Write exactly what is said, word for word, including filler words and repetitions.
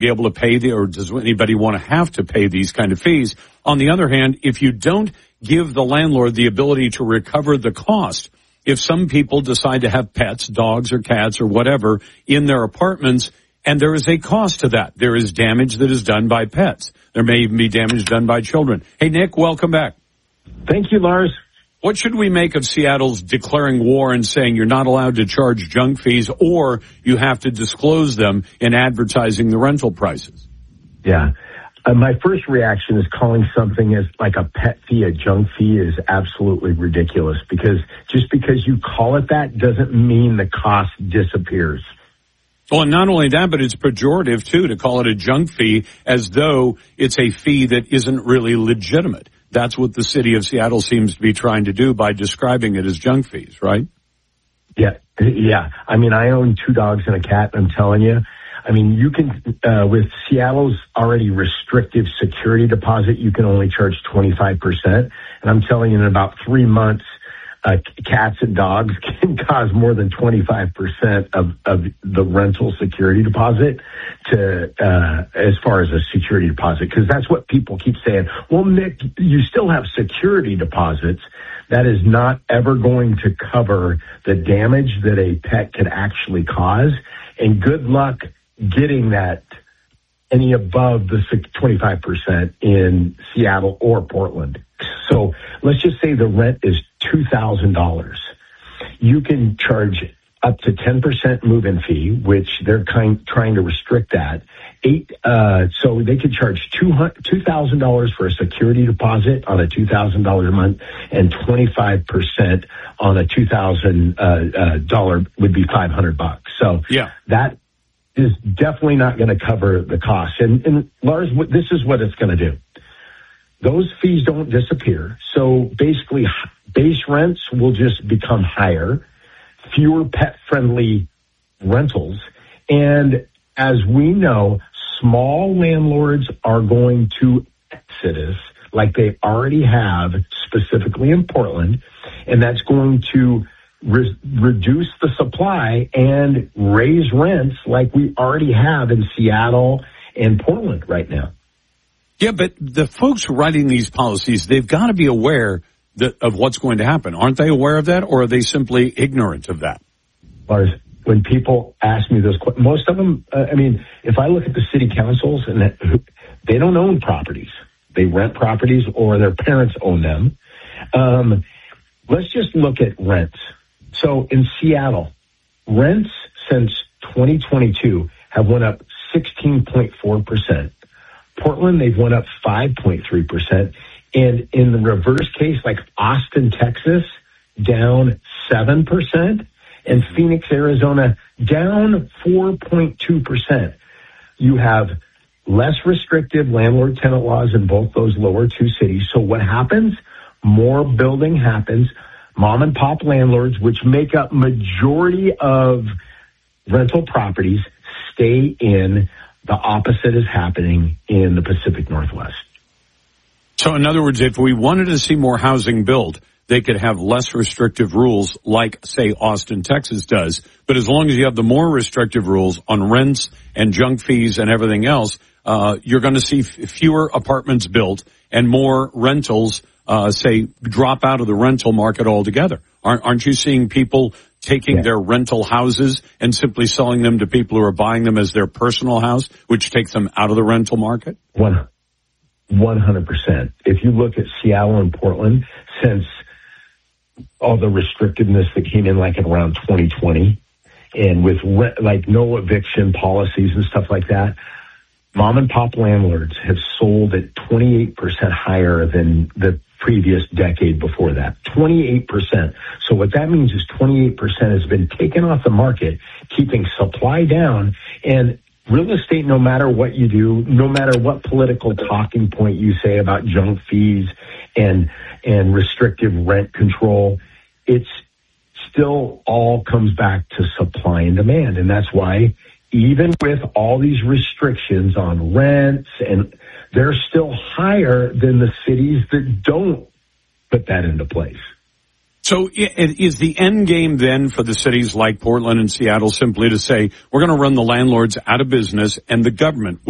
be able to pay the, or does anybody want to have to pay these kind of fees? On the other hand, if you don't give the landlord the ability to recover the cost, if some people decide to have pets, dogs or cats or whatever, in their apartments, and there is a cost to that, there is damage that is done by pets. There may even be damage done by children. Hey, Nick, welcome back. Thank you, Lars. What should we make of Seattle's declaring war and saying you're not allowed to charge junk fees, or you have to disclose them in advertising the rental prices? Yeah. Uh, my first reaction is calling something as like a pet fee, a junk fee, is absolutely ridiculous, because just because you call it that doesn't mean the cost disappears. Well, and not only that, but it's pejorative, too, to call it a junk fee as though it's a fee that isn't really legitimate. That's what the city of Seattle seems to be trying to do by describing it as junk fees, right? Yeah, yeah. I mean, I own two dogs and a cat, and I'm telling you, I mean, you can, uh, with Seattle's already restrictive security deposit, you can only charge twenty-five percent. And I'm telling you, in about three months, uh, cats and dogs can cause more than twenty-five percent of, of the rental security deposit to, uh, as far as a security deposit. Cause that's what people keep saying. Well, Nick, you still have security deposits. That is not ever going to cover the damage that a pet could actually cause. And good luck getting that any above the twenty-five percent in Seattle or Portland. So let's just say the rent is two thousand dollars. You can charge up to ten percent move-in fee, which they're kind, trying to restrict that. Eight, uh, so they could charge two thousand dollars for a security deposit on a two thousand dollars a month, and twenty-five percent on a two thousand dollars uh, uh, would be five hundred bucks. So yeah, that is definitely not going to cover the cost. And, and Lars, this is what it's going to do. Those fees don't disappear. So basically, base rents will just become higher, fewer pet-friendly rentals. And as we know, small landlords are going to exodus like they already have, specifically in Portland, and that's going to re- reduce the supply and raise rents like we already have in Seattle and Portland right now. Yeah, but the folks writing these policies, they've got to be aware that, of what's going to happen. Aren't they aware of that, or are they simply ignorant of that? Lars, when people ask me those questions, most of them, uh, I mean, if I look at the city councils, and that, they don't own properties. They rent properties, or their parents own them. Um, let's just look at rents. So in Seattle, rents since twenty twenty-two have went up sixteen point four percent. Portland, they've went up five point three percent. And in the reverse case, like Austin, Texas, down seven percent. And Phoenix, Arizona, down four point two percent. You have less restrictive landlord-tenant laws in both those lower two cities. So what happens? More building happens. Mom and pop landlords, which make up majority of rental properties, stay in. The opposite is happening in the Pacific Northwest. So in other words, if we wanted to see more housing built, they could have less restrictive rules like, say, Austin, Texas does. But as long as you have the more restrictive rules on rents and junk fees and everything else, uh, you're going to see f- fewer apartments built and more rentals, uh, say, drop out of the rental market altogether. Aren't, aren't you seeing people taking yeah. their rental houses and simply selling them to people who are buying them as their personal house, which takes them out of the rental market? One, one hundred percent. If you look at Seattle and Portland, since all the restrictiveness that came in like around twenty twenty, and with re- like no eviction policies and stuff like that, mom and pop landlords have sold at twenty-eight percent higher than the previous decade before that. twenty-eight percent. So what that means is twenty-eight percent has been taken off the market, keeping supply down. And real estate, no matter what you do, no matter what political talking point you say about junk fees and and restrictive rent control, it's still all comes back to supply and demand. And that's why even with all these restrictions on rents, and they're still higher than the cities that don't put that into place. So is the end game then for the cities like Portland and Seattle simply to say, we're going to run the landlords out of business and the government will